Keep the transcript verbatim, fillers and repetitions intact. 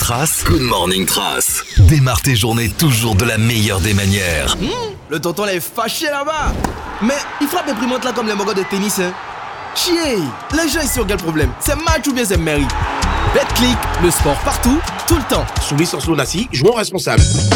Trace. Good morning Trace. Démarre tes journées toujours de la meilleure des manières. Mmh, le tonton là est fâché là-bas. Mais il frappe imprimante là comme les mogos de tennis, hein. Chier, les gens ici ont quel problème? C'est match ou bien c'est mairie? BetClick, le sport partout, tout le temps. Soumis sans Sonassi, jouons responsable.